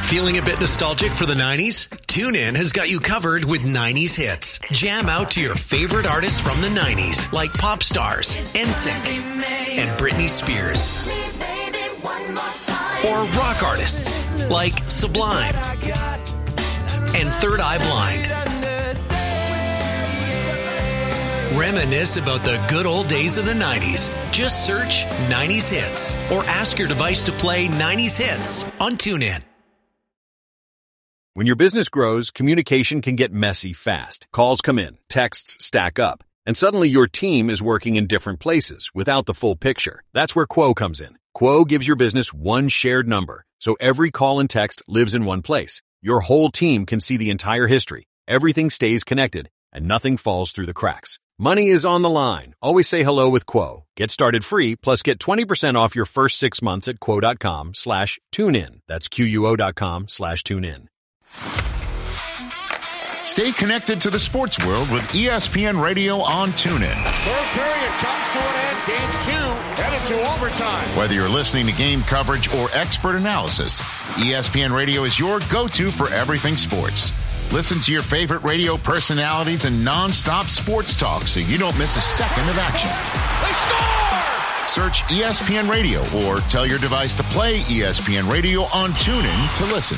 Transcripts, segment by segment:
Feeling a bit nostalgic for the 90s? TuneIn has got you covered with 90s hits. Jam out to your favorite artists from the 90s, like pop stars, NSYNC, and Britney Spears. Or rock artists, like Sublime and Third Eye Blind. Reminisce about the good old days of the 90s. Just search 90s hits or ask your device to play 90s hits on TuneIn. When your business grows, communication can get messy fast. Calls come in, texts stack up, and suddenly your team is working in different places without the full picture. That's where Quo comes in. Quo gives your business one shared number, so every call and text lives in one place. Your whole team can see the entire history. Everything stays connected, and nothing falls through the cracks. Money is on the line. Always say hello with Quo. Get started free, plus get 20% off your first 6 months at quo.com/tunein. That's QUO.com/tunein. Stay connected to the sports world with ESPN Radio on TuneIn. Third period comes to an end. Game 2 headed to overtime. Whether you're listening to game coverage or expert analysis, ESPN Radio is your go-to for everything sports. Listen to your favorite radio personalities and non-stop sports talk so you don't miss a second of action. They score! Search ESPN Radio or tell your device to play ESPN Radio on TuneIn to listen.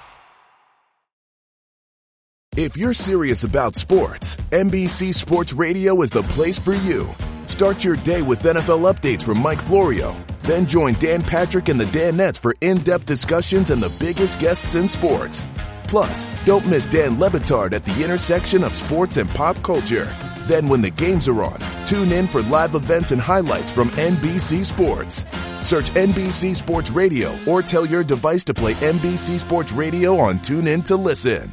If you're serious about sports, NBC Sports Radio is the place for you. Start your day with NFL updates from Mike Florio. Then join Dan Patrick and the Danettes for in-depth discussions and the biggest guests in sports. Plus, don't miss Dan Le Batard at the intersection of sports and pop culture. Then when the games are on, tune in for live events and highlights from NBC Sports. Search NBC Sports Radio or tell your device to play NBC Sports Radio on TuneIn to listen.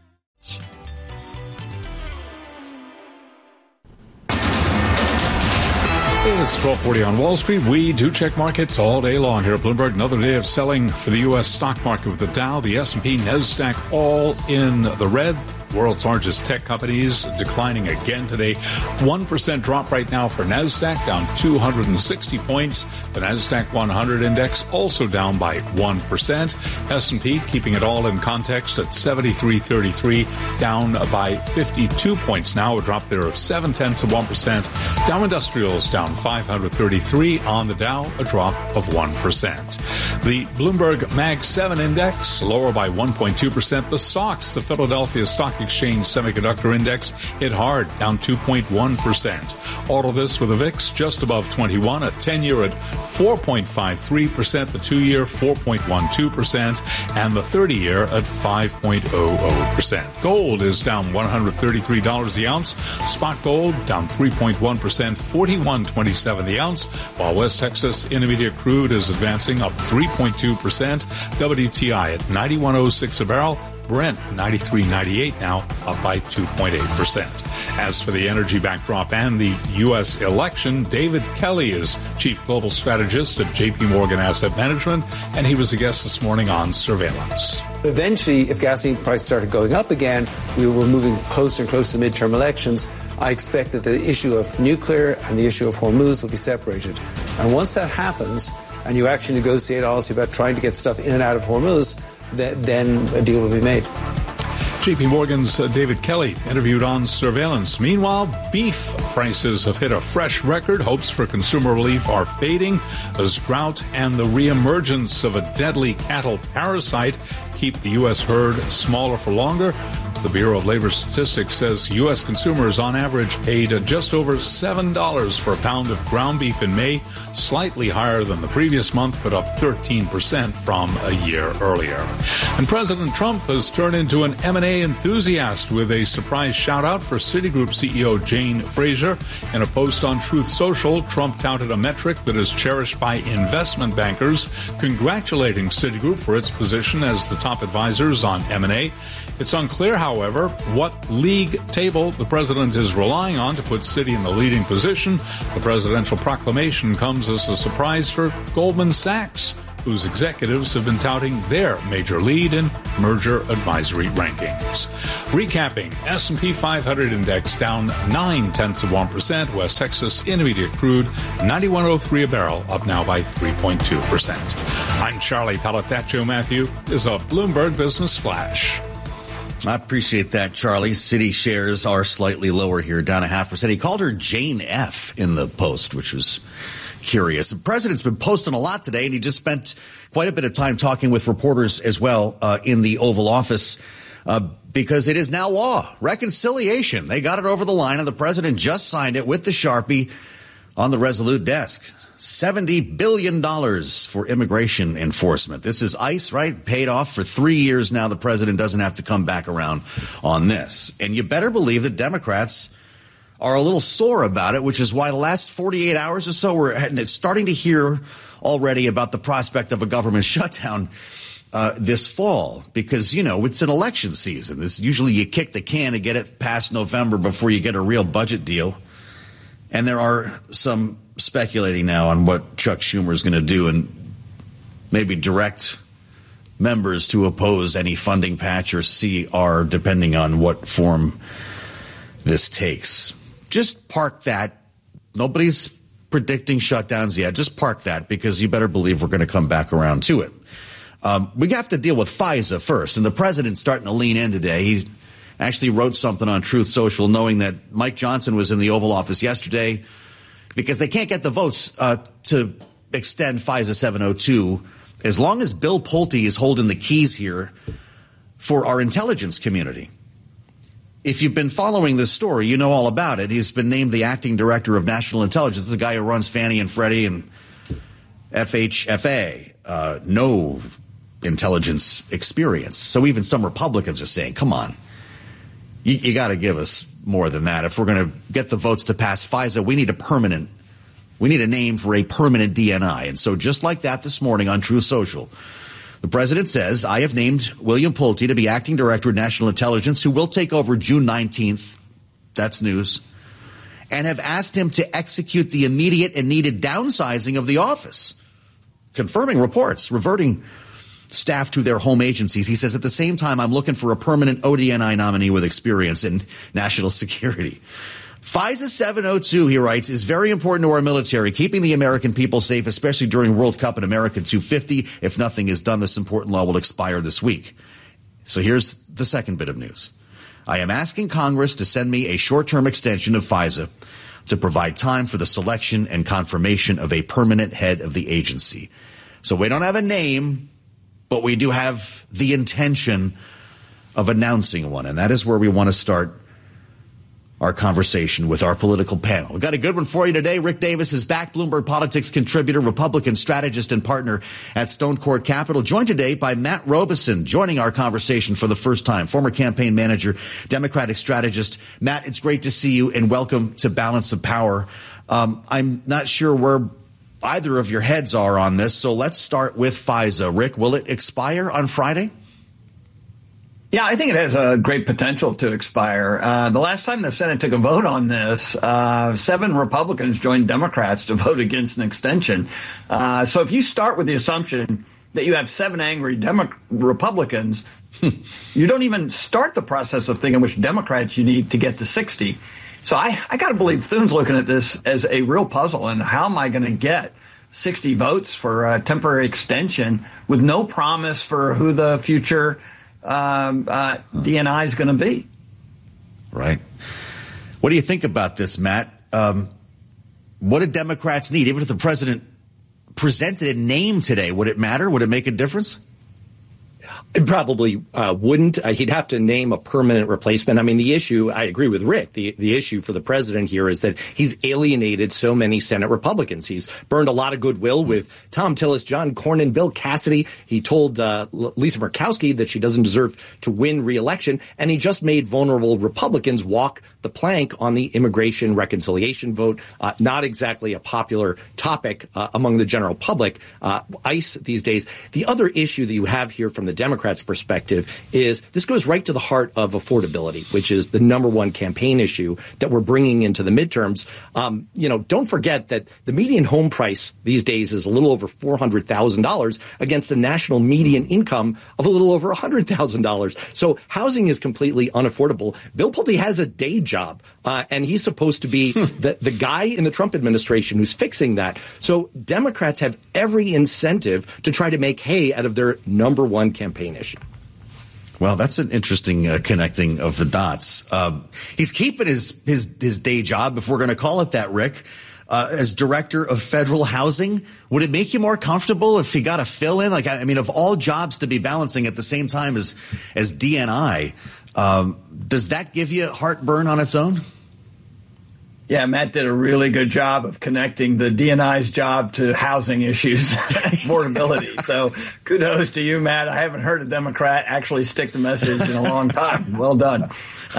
It's 12:40 on Wall Street. We do check markets all day long here at Bloomberg. Another day of selling for the U.S. stock market with the Dow, the S&P, NASDAQ all in the red. World's largest tech companies declining again today. 1% drop right now for NASDAQ, down 260 points. The NASDAQ 100 index also down by 1%. S&P keeping it all in context at 73.33, down by 52 points now, a drop there of 0.7%. Dow Industrials down 533 on the Dow, a drop of 1%. The Bloomberg Mag 7 index lower by 1.2%. The SOX, the Philadelphia Stock Exchange Semiconductor Index, hit hard, down 2.1%. All of this with a VIX just above 21, a 10-year at 4.53%, the 2-year 4.12%, and the 30-year at 5.00%. Gold is down $133 the ounce. Spot gold down 3.1%, $41.27 the ounce, while West Texas Intermediate crude is advancing up 3.2%. WTI at $91.06 a barrel. Brent, 93.98 now, up by 2.8%. As for the energy backdrop and the U.S. election, David Kelly is Chief Global Strategist at J.P. Morgan Asset Management, and he was a guest this morning on Surveillance. Eventually, if gasoline prices started going up again, we were moving closer and closer to midterm elections. I expect that the issue of nuclear and the issue of Hormuz will be separated. And once that happens, and you actually negotiate also about trying to get stuff in and out of Hormuz, then a deal will be made. J.P. Morgan's David Kelly interviewed on Surveillance. Meanwhile, beef prices have hit a fresh record. Hopes for consumer relief are fading as drought and the reemergence of a deadly cattle parasite keep the U.S. herd smaller for longer. The Bureau of Labor Statistics says U.S. consumers on average paid just over $7 for a pound of ground beef in May, slightly higher than the previous month, but up 13% from a year earlier. And President Trump has turned into an M&A enthusiast with a surprise shout-out for Citigroup CEO Jane Fraser. In a post on Truth Social, Trump touted a metric that is cherished by investment bankers, congratulating Citigroup for its position as the top advisors on M&A. It's unclear, however, what league table the president is relying on to put Citi in the leading position. The presidential proclamation comes as a surprise for Goldman Sachs, whose executives have been touting their major lead in merger advisory rankings. Recapping, S&P 500 index down 0.9%. West Texas Intermediate crude 91.03 a barrel, up now by 3.2%. I'm Charlie Pellet. That Joe Matthew is a Bloomberg Business Flash. I appreciate that, Charlie. Citi shares are slightly lower here, down 0.5%. He called her Jane F. in the Post, which was curious. The president's been posting a lot today, and he just spent quite a bit of time talking with reporters as well in the Oval Office because it is now law. Reconciliation. They got it over the line, and the president just signed it with the Sharpie on the Resolute desk. $70 billion for immigration enforcement. This is ICE, right? Paid off for 3 years now. The president doesn't have to come back around on this. And you better believe that Democrats are a little sore about it, which is why the last 48 hours or so we're starting to hear already about the prospect of a government shutdown this fall. Because, you know, it's an election season. This usually you kick the can to get it past November before you get a real budget deal. And there are some speculating now on what Chuck Schumer is going to do and maybe direct members to oppose any funding patch or CR, depending on what form this takes. Just park that. Nobody's predicting shutdowns yet. Just park that, because you better believe we're going to come back around to it. We have to deal with FISA first, and the president's starting to lean in today. He actually wrote something on Truth Social, knowing that Mike Johnson was in the Oval Office yesterday, because they can't get the votes to extend FISA 702 as long as Bill Pulte is holding the keys here for our intelligence community. If you've been following this story, you know all about it. He's been named the acting director of national intelligence. This is a guy who runs Fannie and Freddie and FHFA. No intelligence experience. So even some Republicans are saying, come on, you got to give us more than that. If we're going to get the votes to pass FISA, we need a name for a permanent DNI. And so just like that this morning on Truth Social, the president says, I have named William Pulte to be acting director of national intelligence, who will take over June 19th. That's news. And have asked him to execute the immediate and needed downsizing of the office, confirming reports, reverting staff to their home agencies. He says, at the same time, I'm looking for a permanent ODNI nominee with experience in national security. FISA 702, he writes, is very important to our military, keeping the American people safe, especially during World Cup and America 250. If nothing is done, this important law will expire this week. So here's the second bit of news. I am asking Congress to send me a short-term extension of FISA to provide time for the selection and confirmation of a permanent head of the agency. So we don't have a name, but we do have the intention of announcing one. And that is where we want to start our conversation with our political panel. We've got a good one for you today. Rick Davis is back, Bloomberg Politics contributor, Republican strategist and partner at Stone Court Capital, joined today by Matt Robeson, joining our conversation for the first time, former campaign manager, Democratic strategist. Matt, it's great to see you, and welcome to Balance of Power. I'm not sure where either of your heads are on this, so let's start with FISA. Rick, will it expire on Friday? Yeah, I think it has a great potential to expire. The last time the Senate took a vote on this, 7 Republicans joined Democrats to vote against an extension. So if you start with the assumption that you have 7 angry Republicans, you don't even start the process of thinking which Democrats you need to get to 60. So I got to believe Thune's looking at this as a real puzzle. And how am I going to get 60 votes for a temporary extension with no promise for who the future DNI is going to be? Right. What do you think about this, Matt? What do Democrats need? Even if the president presented a name today, would it matter? Would it make a difference? It probably wouldn't. He'd have to name a permanent replacement. I mean, the issue, I agree with Rick, the issue for the president here is that he's alienated so many Senate Republicans. He's burned a lot of goodwill with Tom Tillis, John Cornyn, Bill Cassidy. He told Lisa Murkowski that she doesn't deserve to win re-election, and he just made vulnerable Republicans walk the plank on the immigration reconciliation vote. Not exactly a popular topic among the general public, ICE these days. The other issue that you have here from the Democrats' perspective is this goes right to the heart of affordability, which is the number one campaign issue that we're bringing into the midterms. Don't forget that the median home price these days is a little over $400,000 against a national median income of a little over $100,000. So housing is completely unaffordable. Bill Pulte has a day job, and he's supposed to be the guy in the Trump administration who's fixing that. So Democrats have every incentive to try to make hay out of their number one campaign issue. Well, that's an interesting connecting of the dots. He's keeping his day job, if we're going to call it that, Rick, as director of federal housing. Would it make you more comfortable if he got a fill in? Of all jobs to be balancing at the same time as DNI, does that give you heartburn on its own? Yeah, Matt did a really good job of connecting the DNI's job to housing issues, affordability. So kudos to you, Matt. I haven't heard a Democrat actually stick the message in a long time. Well done.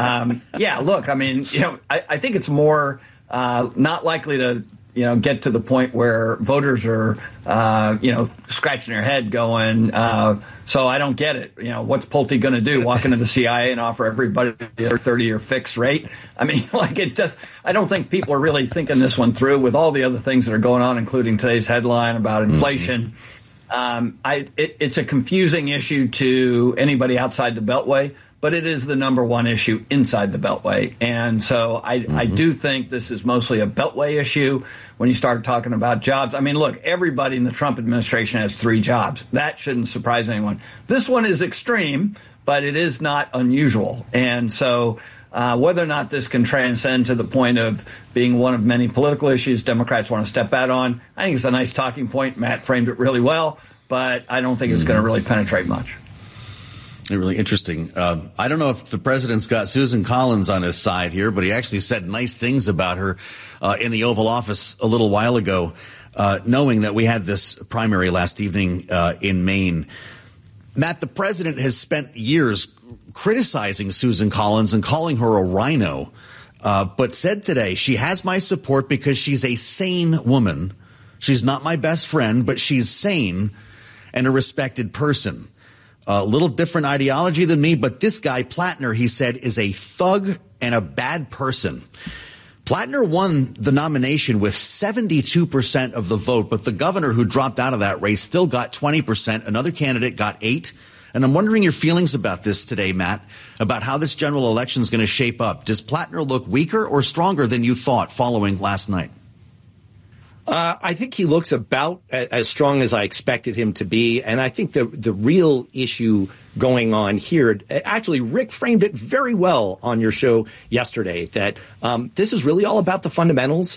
I think it's more not likely to get to the point where voters are, scratching their head going, so I don't get it. What's Pulte going to do? Walk into the CIA and offer everybody their 30-year fixed rate? I don't think people are really thinking this one through with all the other things that are going on, including today's headline about inflation. It's a confusing issue to anybody outside the Beltway, but it is the number one issue inside the Beltway. And so I do think this is mostly a Beltway issue when you start talking about jobs. Everybody in the Trump administration has 3 jobs. That shouldn't surprise anyone. This one is extreme, but it is not unusual. And so whether or not this can transcend to the point of being one of many political issues Democrats want to step out on, I think it's a nice talking point. Matt framed it really well, but I don't think it's going to really penetrate much. Really interesting. I don't know if the president's got Susan Collins on his side here, but he actually said nice things about her in the Oval Office a little while ago, knowing that we had this primary last evening in Maine. Matt, the president has spent years criticizing Susan Collins and calling her a rhino, but said today she has my support because she's a sane woman. She's not my best friend, but she's sane and a respected person. A little different ideology than me, but this guy, Plattner, he said, is a thug and a bad person. Plattner won the nomination with 72% of the vote, but the governor who dropped out of that race still got 20%. Another candidate got 8%. And I'm wondering your feelings about this today, Matt, about how this general election is going to shape up. Does Plattner look weaker or stronger than you thought following last night? I think he looks about as strong as I expected him to be. And I think the real issue going on here, actually, Rick framed it very well on your show yesterday, that this is really all about the fundamentals.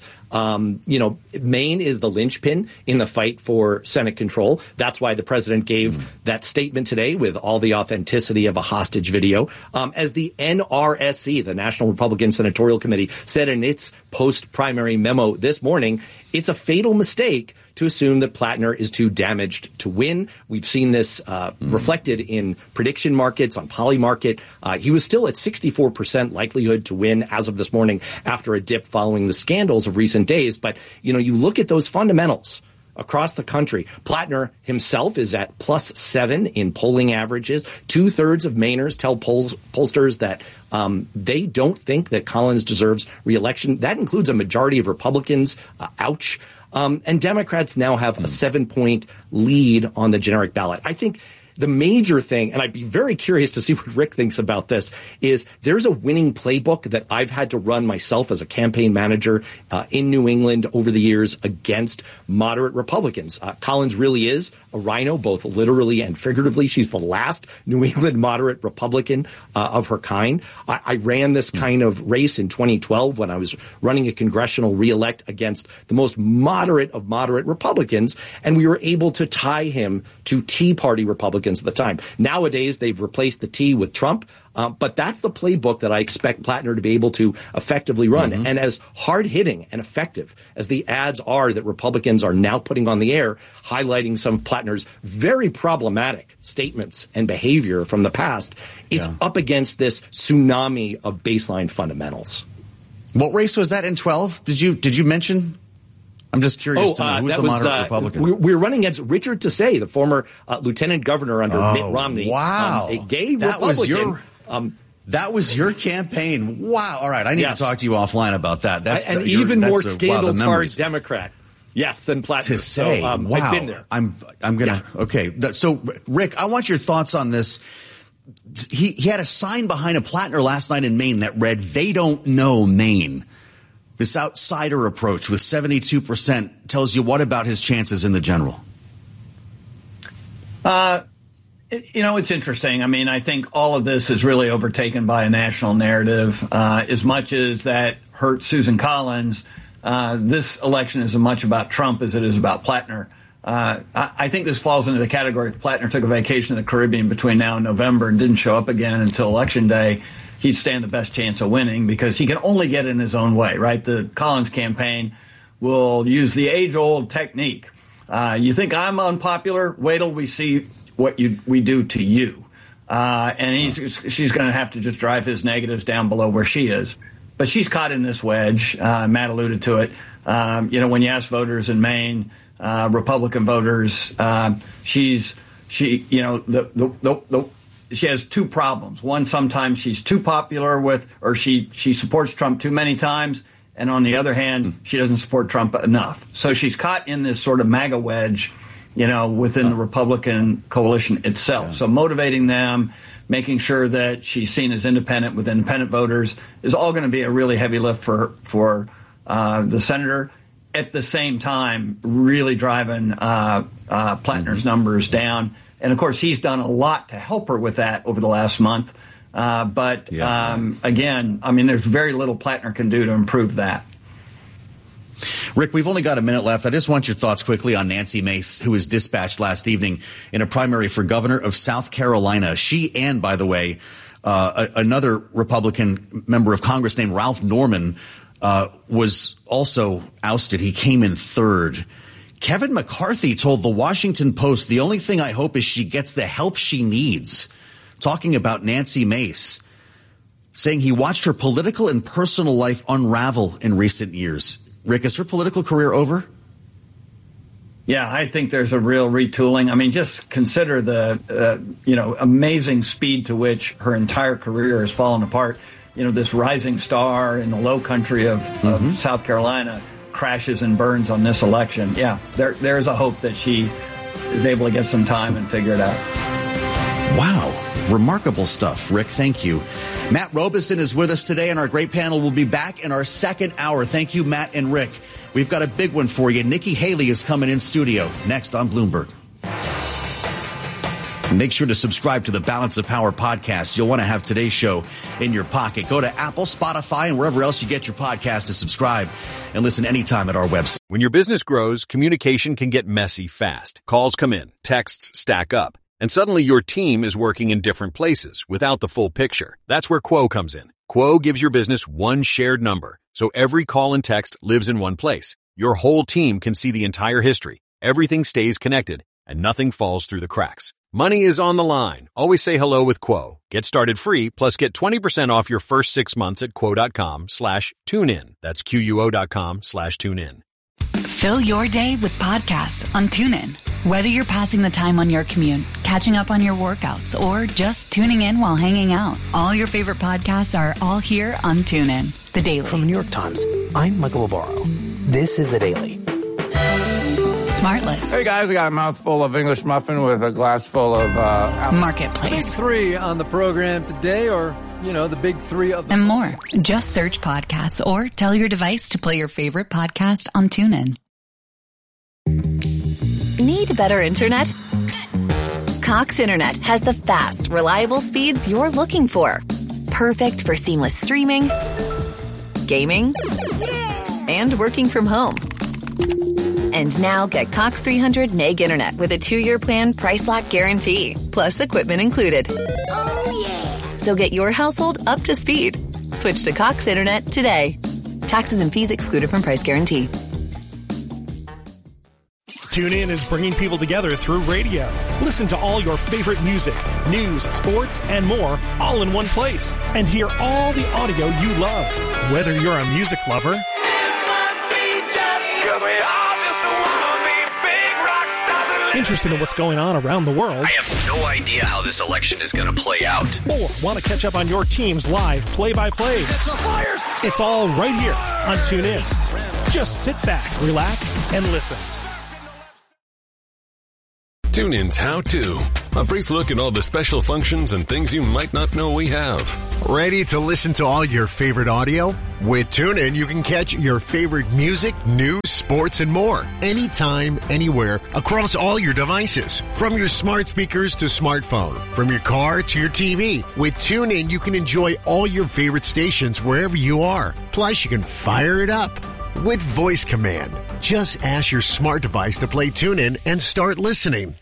Maine is the linchpin in the fight for Senate control. That's why the president gave that statement today with all the authenticity of a hostage video. As the NRSC, the National Republican Senatorial Committee, said in its post-primary memo this morning, it's a fatal mistake to assume that Plattner is too damaged to win. We've seen this reflected in prediction markets, on Polymarket. He was still at 64% likelihood to win as of this morning after a dip following the scandals of recent days. But, you look at those fundamentals across the country. Plattner himself is at +7 in polling averages. 2/3 of Mainers tell pollsters that they don't think that Collins deserves re-election. That includes a majority of Republicans. Ouch. And Democrats now have a 7-point lead on the generic ballot. I think the major thing, and I'd be very curious to see what Rick thinks about this, is there's a winning playbook that I've had to run myself as a campaign manager in New England over the years against moderate Republicans. Collins really is a rhino, both literally and figuratively. She's the last New England moderate Republican of her kind. I ran this kind of race in 2012 when I was running a congressional reelect against the most moderate of moderate Republicans, and we were able to tie him to Tea Party Republicans at the time. Nowadays, they've replaced the T with Trump, but that's the playbook that I expect Plattner to be able to effectively run. And as hard-hitting and effective as the ads are that Republicans are now putting on the air, highlighting some of Plattner's very problematic statements and behavior from the past, it's up against this tsunami of baseline fundamentals. What race was that in 12? Did you mention? I'm just curious to know who's the moderate Republican. We're running against Richard Tassay, the former lieutenant governor under Mitt Romney. Wow. A gay Republican. That was your campaign. Wow. All right. I need to talk to you offline about that. That's even more scandal-tarred Democrat. Yes, than Plattner. To say, wow. I've been there. I'm gonna. Yeah. Okay. So, Rick, I want your thoughts on this. He had a sign behind a Plattner last night in Maine that read, "They don't know Maine." This outsider approach with 72% tells you what about his chances in the general? It's interesting. I mean, I think all of this is really overtaken by a national narrative. As much as that hurt Susan Collins, this election is as much about Trump as it is about Plattner. I think this falls into the category if Plattner took a vacation in the Caribbean between now and November and didn't show up again until Election Day, he'd stand the best chance of winning because he can only get in his own way, right? The Collins campaign will use the age-old technique. You think I'm unpopular? Wait till we see what we do to you. And she's going to have to just drive his negatives down below where she is. But she's caught in this wedge. Matt alluded to it. When you ask voters in Maine, Republican voters, she has two problems. One, sometimes she's too popular or she supports Trump too many times. And on the other hand, she doesn't support Trump enough. So she's caught in this sort of MAGA wedge, within the Republican coalition itself. Yeah. So motivating them, making sure that she's seen as independent with independent voters is all going to be a really heavy lift for the senator. At the same time, really driving Plattner's numbers down. And, of course, he's done a lot to help her with that over the last month. Again, I mean, there's very little Plattner can do to improve that. Rick, we've only got a minute left. I just want your thoughts quickly on Nancy Mace, who was dispatched last evening in a primary for governor of South Carolina. She and, by the way, another Republican member of Congress named Ralph Norman was also ousted. He came in third. Kevin McCarthy told the Washington Post, "The only thing I hope is she gets the help she needs," talking about Nancy Mace, saying he watched her political and personal life unravel in recent years. Rick, is her political career over? Yeah, I think there's a real retooling. I mean, just consider the, amazing speed to which her entire career has fallen apart. This rising star in the low country of South Carolina crashes and burns on this election. Yeah, there's a hope that she is able to get some time and figure it out. Wow. Remarkable stuff. Rick, thank you. Matt Robeson is with us today, and our great panel will be back in our second hour. Thank you, Matt and Rick. We've got a big one for you. Nikki Haley is coming in studio next on Bloomberg. Make sure to subscribe to the Balance of Power podcast. You'll want to have today's show in your pocket. Go to Apple, Spotify, and wherever else you get your podcast to subscribe and listen anytime at our website. When your business grows, communication can get messy fast. Calls come in, texts stack up, and suddenly your team is working in different places without the full picture. That's where Quo comes in. Quo gives your business one shared number, so every call and text lives in one place. Your whole team can see the entire history. Everything stays connected, and nothing falls through the cracks. Money is on the line. Always say hello with Quo. Get started free, plus get 20% off your first 6 months at quo.com/tunein. That's QUO.com/tunein. Fill your day with podcasts on TuneIn. Whether you're passing the time on your commute, catching up on your workouts, or just tuning in while hanging out, all your favorite podcasts are all here on TuneIn. The Daily. From the New York Times, I'm Michael Barbaro. This is The Daily. Smartless. Hey guys, I got a mouthful of English muffin with a glass full of Marketplace. Big three on the program today, or the big three of them. And more. Just search podcasts or tell your device to play your favorite podcast on TuneIn. Need better internet? Cox Internet has the fast, reliable speeds you're looking for. Perfect for seamless streaming, gaming, and working from home. And now get Cox 300 meg internet with a 2-year plan, price lock guarantee, plus equipment included. Oh yeah! So get your household up to speed. Switch to Cox Internet today. Taxes and fees excluded from price guarantee. TuneIn is bringing people together through radio. Listen to all your favorite music, news, sports, and more, all in one place. And hear all the audio you love. Whether you're a music lover, 'cause we are Interested in what's going on around the world? I have no idea how this election is going to play out. Or want to catch up on your team's live play-by-plays? It's all right here on TuneIn. Just sit back, relax, and listen. TuneIn's How To. A brief look at all the special functions and things you might not know we have. Ready to listen to all your favorite audio? With TuneIn, you can catch your favorite music, news, sports, and more. Anytime, anywhere, across all your devices. From your smart speakers to smartphone. From your car to your TV. With TuneIn, you can enjoy all your favorite stations wherever you are. Plus, you can fire it up with voice command. Just ask your smart device to play TuneIn and start listening.